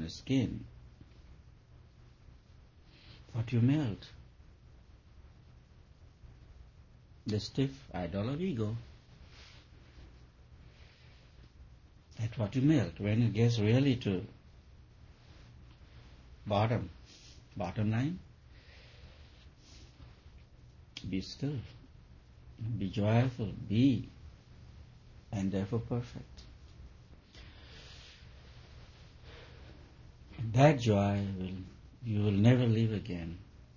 your skin. What you melt? The stiff idol of ego. That's what you melt. When it gets really to bottom line, be still, be joyful, be, and therefore perfect. And that joy you will never leave again.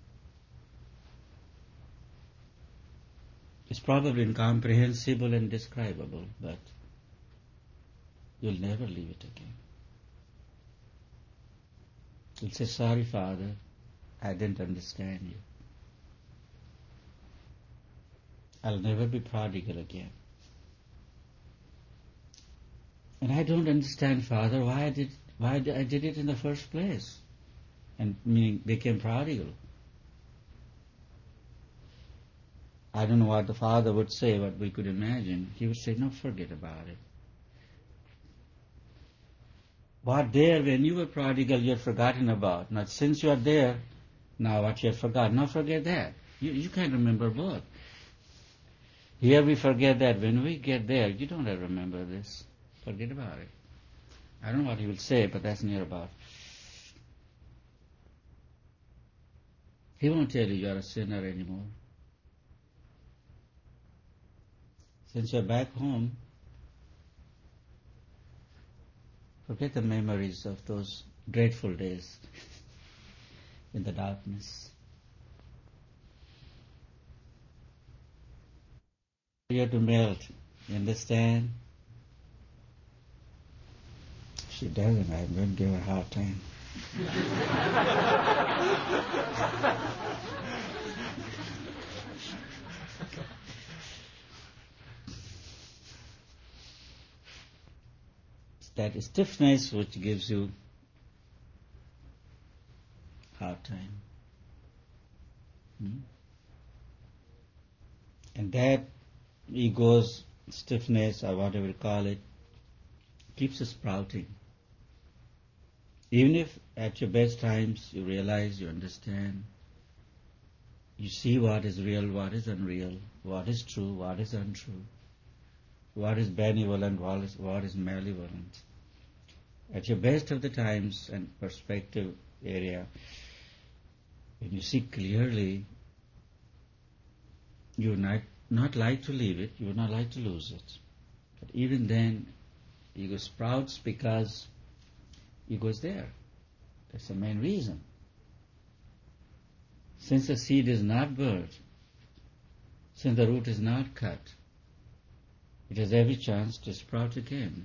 It's probably incomprehensible and indescribable, but you'll never leave it again. You'll say, sorry, Father, I didn't understand you. I'll never be prodigal again. And I don't understand, Father, why I did it in the first place, and meaning became prodigal. I don't know what the Father would say, what we could imagine. He would say, no, forget about it. What there when you were prodigal you had forgotten about. Now since you are there, now what you had forgotten, now forget that. You can't remember both. Here we forget that. When we get there, you don't have to remember this. Forget about it. I don't know what he will say, but that's near about. He won't tell you you are a sinner anymore. Since you're back home, forget the memories of those dreadful days in the darkness. You have to melt. You understand? She doesn't. I'm going to give her a hard time. That stiffness which gives you hard time. And that ego's stiffness, or whatever you call it, keeps us sprouting. Even if at your best times you realize, you understand, you see what is real, what is unreal, what is true, what is untrue, what is benevolent, what is malevolent. At your best of the times and perspective area, when you see clearly, you would not like to leave it, you would not like to lose it. But even then, ego sprouts because ego is there. That's the main reason. Since the seed is not burned, since the root is not cut, it has every chance to sprout again.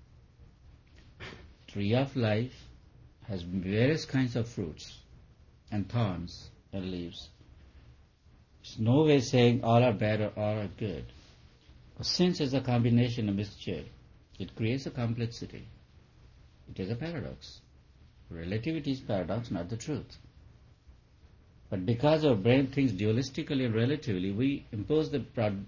Tree of life has various kinds of fruits and thorns and leaves. It's no way saying all are bad or all are good. Since it's a combination of mixture, it creates a complexity. It is a paradox. Relativity is paradox, not the truth. But because our brain thinks dualistically and relatively, we impose the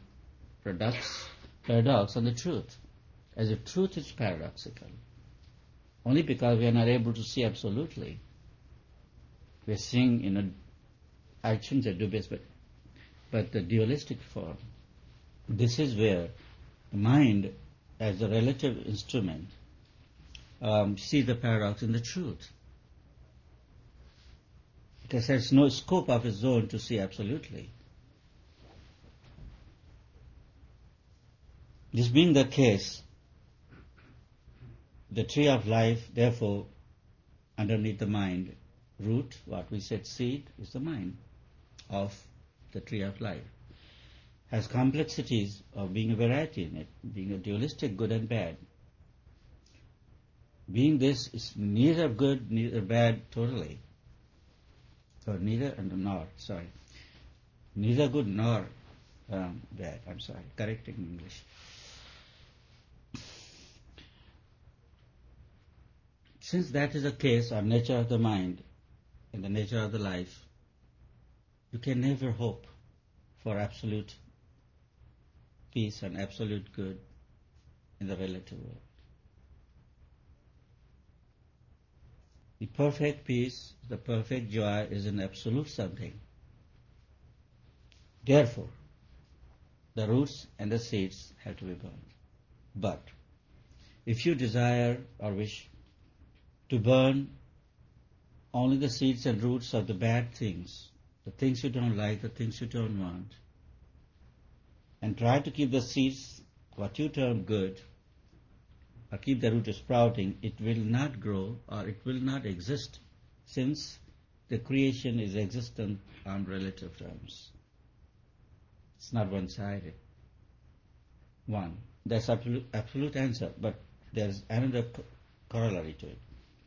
paradox on the truth, as if truth is paradoxical. Only because we are not able to see absolutely. We are seeing in actions are dubious, but the dualistic form. This is where the mind, as a relative instrument, sees the paradox in the truth. It has no scope of its own to see absolutely. This being the case, the tree of life, therefore, underneath the mind, root, what we said seed, is the mind of the tree of life. Has complexities of being a variety in it, being a dualistic good and bad. Being this is neither good, neither bad totally. Or neither good nor bad. I'm sorry, correcting English. Since that is the case, or nature of the mind and the nature of the life, you can never hope for absolute peace and absolute good in the relative world. The perfect peace, the perfect joy is an absolute something. Therefore, the roots and the seeds have to be burned. But if you desire or wish to burn only the seeds and roots of the bad things, the things you don't like, the things you don't want, and try to keep the seeds, what you term good, or keep the root sprouting, it will not grow or it will not exist, since the creation is existent on relative terms. It's not one-sided. One. That's absolute answer, but there's another corollary to it.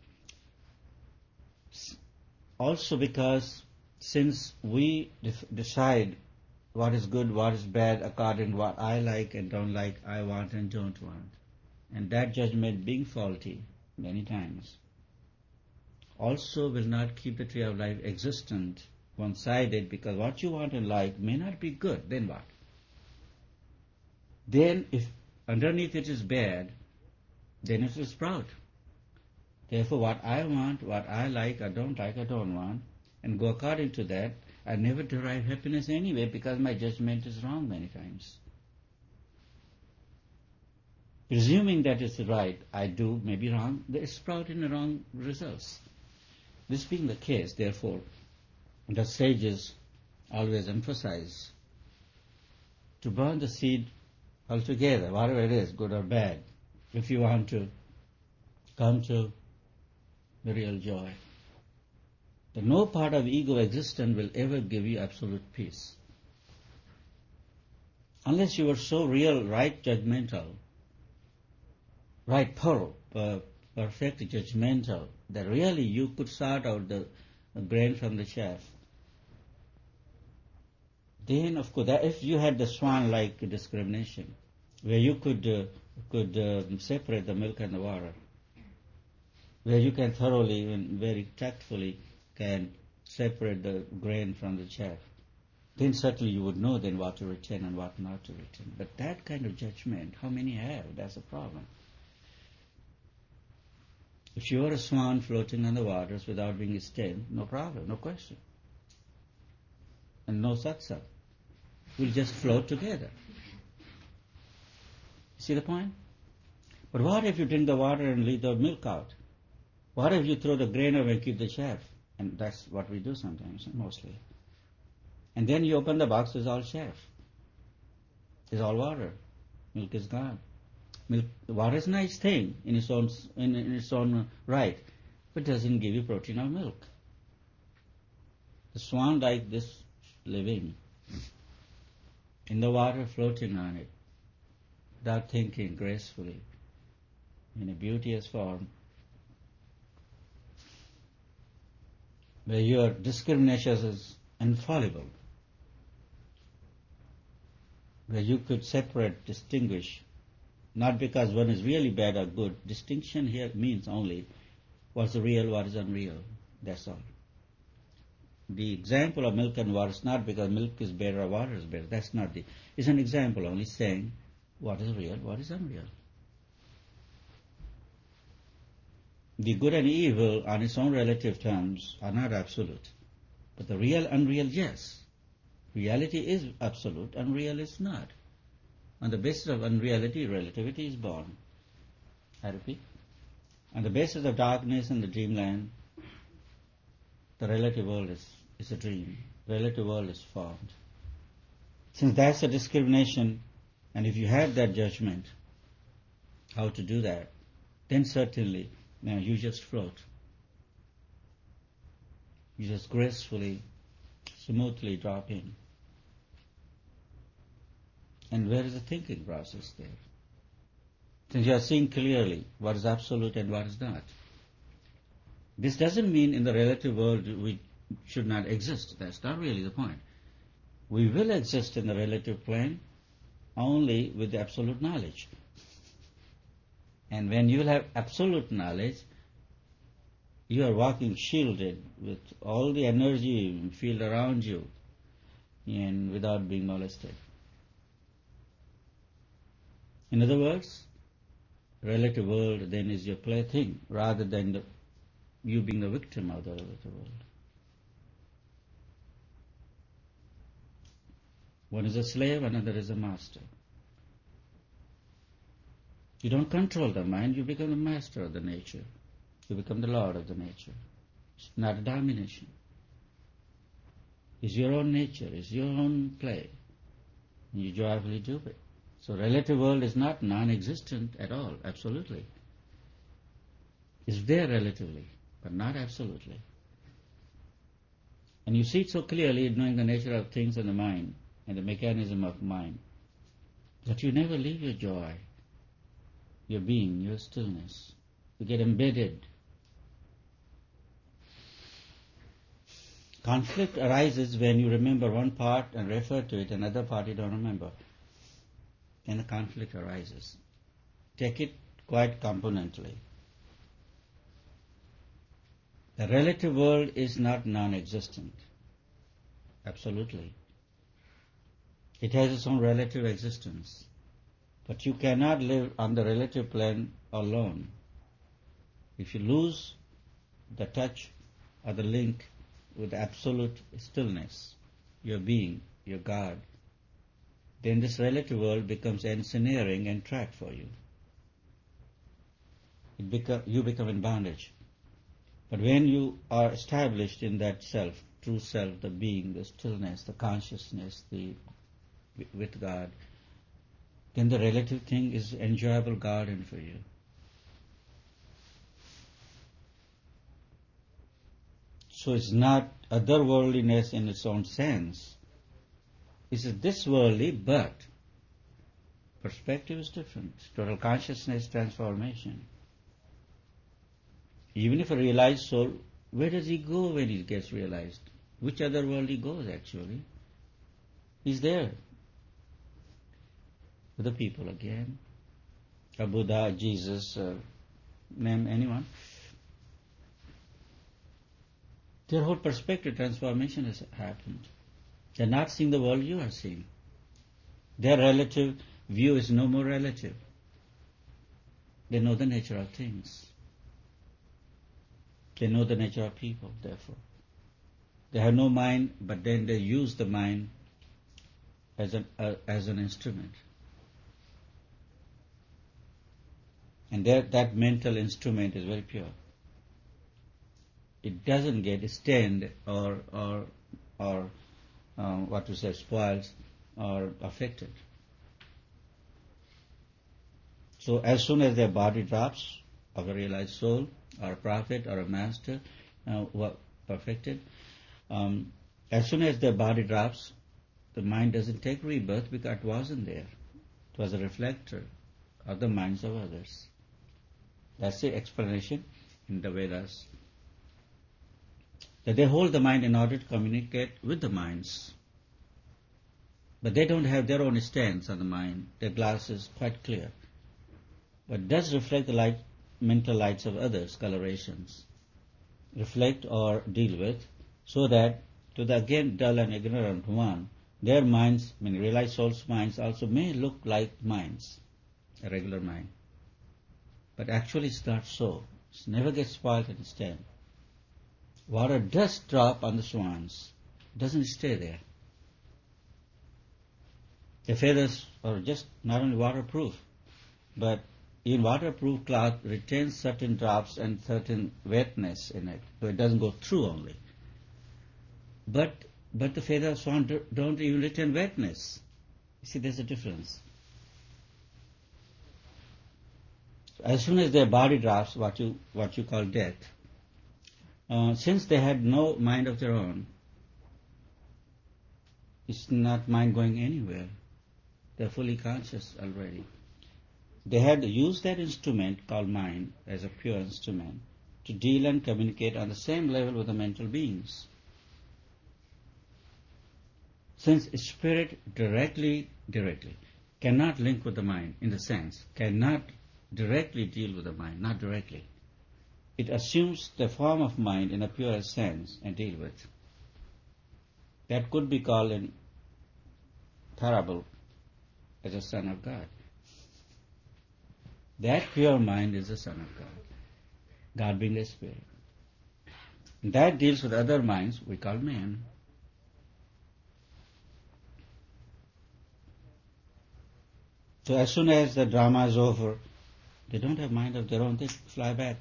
Also because since we decide what is good, what is bad, according to what I like and don't like, I want and don't want, and that judgment being faulty many times, also will not keep the tree of life existent, one-sided, because what you want and like may not be good. Then what? Then if underneath it is bad, then it will sprout. Therefore what I want, what I like, I don't want, and go according to that, I never derive happiness anyway, because my judgment is wrong many times. Presuming that it's right, I do, may be wrong, they sprout in the wrong results. This being the case, therefore, the sages always emphasize to burn the seed altogether, whatever it is, good or bad, if you want to come to the real joy. That no part of ego existence will ever give you absolute peace. Unless you are so real, right judgmental, right thorough, perfect judgmental, that really you could sort out the grain from the chaff. Then, of course, if you had the swan-like discrimination, where you could separate the milk and the water, where you can thoroughly and very tactfully can separate the grain from the chaff, then certainly you would know then what to retain and what not to retain. But that kind of judgment, how many have? That's a problem. If you are a swan floating on the waters without being stem, no problem, no question. And no satsang. We'll just float together. See the point? But what if you drink the water and leave the milk out? What if you throw the grain away and keep the chaff? And that's what we do sometimes, mostly. And then you open the box, it's all chaff. It's all water. Milk is gone. Water is a nice thing in its own right, but doesn't give you protein or milk. The swan like this living in the water, floating on it, without thinking, gracefully, in a beauteous form, where your discrimination is infallible, where you could separate, distinguish, not because one is really bad or good. Distinction here means only what's real, what is unreal. That's all. The example of milk and water is not because milk is better or water is better. That's not the... It's an example only saying what is real, what is unreal. The good and evil on its own relative terms are not absolute. But the real, unreal, yes. Reality is absolute, unreal is not. On the basis of unreality, relativity is born. I repeat. On the basis of darkness and the dreamland, the relative world is a dream. Relative world is formed. Since that's a discrimination, and if you have that judgment, how to do that, then certainly you just float. You just gracefully, smoothly drop in. And where is the thinking process there? Since you are seeing clearly what is absolute and what is not. This doesn't mean in the relative world we should not exist. That's not really the point. We will exist in the relative plane only with the absolute knowledge. And when you will have absolute knowledge, you are walking shielded with all the energy field around you and without being molested. In other words, relative world then is your plaything rather than the you being the victim of the relative world. One is a slave, another is a master. You don't control the mind, you become the master of the nature. You become the lord of the nature. It's not a domination. It's your own nature, it's your own play. And you joyfully do it. So relative world is not non-existent at all, absolutely. It's there relatively, but not absolutely. And you see it so clearly, knowing the nature of things in the mind and the mechanism of mind, that you never leave your joy, your being, your stillness. You get embedded. Conflict arises when you remember one part and refer to it, another part you don't remember. Then the conflict arises. Take it quite componentally. The relative world is not non-existent. Absolutely. It has its own relative existence. But you cannot live on the relative plane alone. If you lose the touch or the link with absolute stillness, your being, your God, then this relative world becomes ensnaring and trap for you. You become in bondage. But when you are established in that self, true self, the being, the stillness, the consciousness, with God, then the relative thing is enjoyable garden for you. So it's not otherworldliness in its own sense. It's this worldly, but perspective is different. Total consciousness transformation. Even if a realized soul, where does he go when he gets realized? Which other world he goes actually? He's there. With the people again. A Buddha, Jesus, name anyone. Their whole perspective transformation has happened. They're not seeing the world you are seeing. Their relative view is no more relative. They know the nature of things. They know the nature of people, therefore. They have no mind, but then they use the mind as an instrument. And that mental instrument is very pure. It doesn't get stained or spoiled or affected. So as soon as their body drops of a realized soul or a prophet or a master who are perfected, as soon as their body drops, the mind doesn't take rebirth because it wasn't there. It was a reflector of the minds of others. That's the explanation in the Vedas. That they hold the mind in order to communicate with the minds. But they don't have their own stance on the mind. Their glass is quite clear. But does reflect the light, mental lights of others, colorations. Reflect or deal with, so that to the again dull and ignorant one, their minds, realized souls' minds also may look like minds, a regular mind. But actually it's not so. It never gets spoiled and stained. Water does drop on the swans. It doesn't stay there. The feathers are just not only waterproof, but in waterproof cloth retains certain drops and certain wetness in it, so it doesn't go through only. But the feather of swan don't even retain wetness. You see, there's a difference. As soon as their body drops, what you call death, since they had no mind of their own, it's not mind going anywhere. They're fully conscious already. They had used that instrument called mind as a pure instrument to deal and communicate on the same level with the mental beings. Since spirit directly cannot link with the mind in the sense, cannot directly deal with the mind, not directly. It assumes the form of mind in a pure sense and deal with. That could be called in parable as a son of God. That pure mind is the Son of God, God being the Spirit. That deals with other minds we call man. So as soon as the drama is over, they don't have mind of their own, they fly back.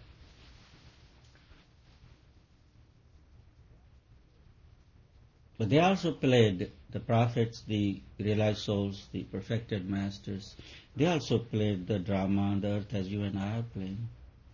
But they also played, the prophets, the realized souls, the perfected masters, they also played the drama on the earth as you and I are playing.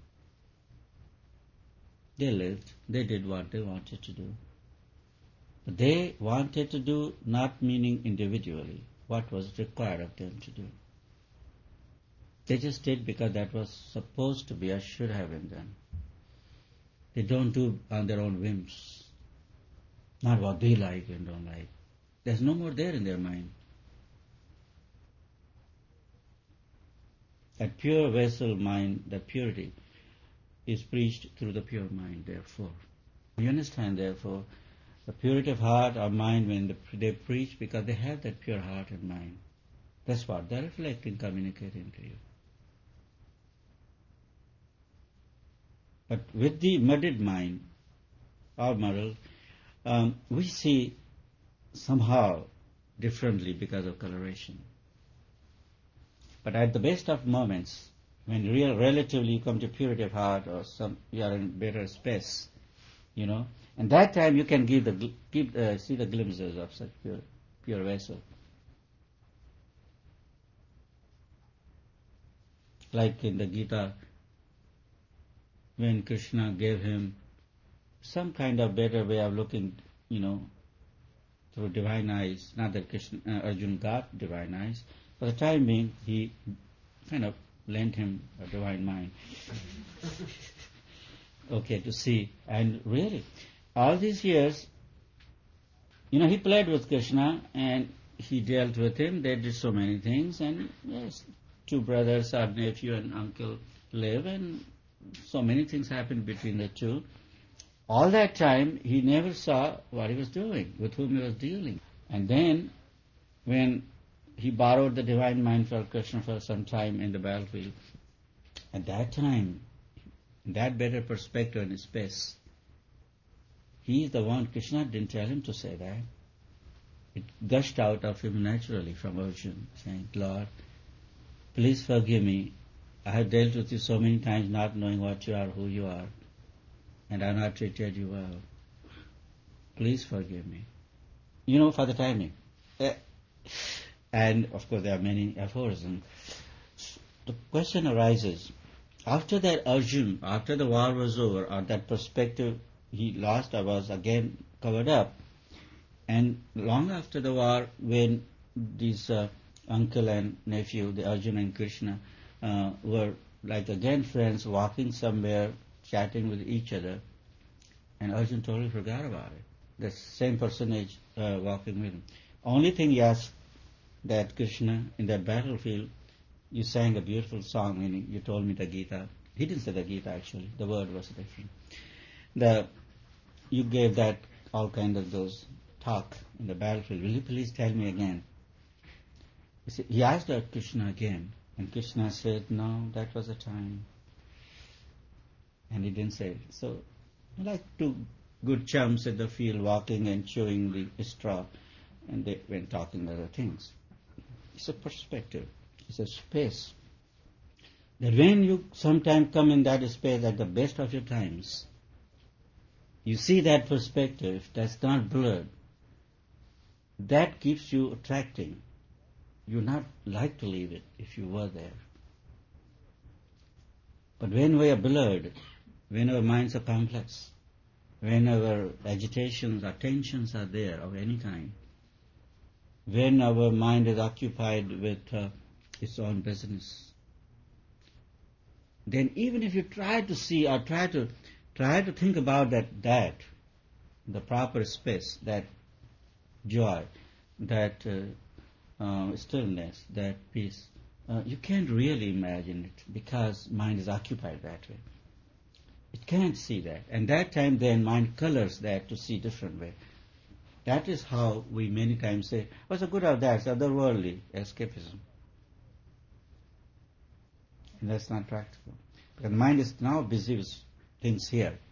They lived, they did what they wanted to do. But they wanted to do not meaning individually what was required of them to do. They just did because that was supposed to be or should have been done. They don't do on their own whims, not what they like and don't like. There's no more there in their mind. That pure vessel mind, that purity, is preached through the pure mind, therefore. You understand, therefore, the purity of heart or mind when they preach because they have that pure heart and mind. That's what they're reflecting, communicating to you. But with the muddled mind, or muddled, we see somehow differently because of coloration. But at the best of moments, when relatively you come to purity of heart or you are in better space, and that time you can see the glimpses of such pure vessel. Like in the Gita, when Krishna gave him some kind of better way of looking, through divine eyes, not that Arjuna got divine eyes, for the time being he kind of lent him a divine mind. Okay, to see. And really, all these years, he played with Krishna and he dealt with him. They did so many things, and yes, two brothers, our nephew and uncle, live, and so many things happened between the two. All that time, he never saw what he was doing, with whom he was dealing. And then, when he borrowed the divine mind for Krishna for some time in the battlefield, at that time, that better perspective and space, he is the one. Krishna didn't tell him to say that. It gushed out of him naturally from Arjuna, saying, Lord, please forgive me. I have dealt with you so many times not knowing what you are, who you are, and I have not treated you well. Please forgive me. For the timing. And of course there are many aphorisms. The question arises, after that Arjuna, after the war was over, or that perspective he lost or was again covered up, and long after the war, when these uncle and nephew, the Arjuna and Krishna, were like again friends, walking somewhere, chatting with each other, and Arjuna totally forgot about it. The same personage walking with him. Only thing he asked that Krishna, in that battlefield, you sang a beautiful song, meaning you told me the Gita. He didn't say the Gita actually, the word was different. You gave that all kind of those talk in the battlefield. Will you please tell me again? He asked Krishna again, and Krishna said, no, that was the time. And he didn't say it. So, like two good chums at the field walking and chewing the straw, and they went talking other things. It's a perspective. It's a space. That when you sometimes come in that space at the best of your times, you see that perspective that's not blurred. That keeps you attracting. You would not like to leave it if you were there. But when we are blurred, when our minds are complex, when our agitations or tensions are there of any kind, when our mind is occupied with its own business, then even if you try to see or try to think about that the proper space, that joy, that stillness, that peace, you can't really imagine it because mind is occupied that way. It can't see that. And that time then mind colors that to see different way. That is how we many times say, what's the good of that? It's otherworldly escapism. And that's not practical. Because the mind is now busy with things here.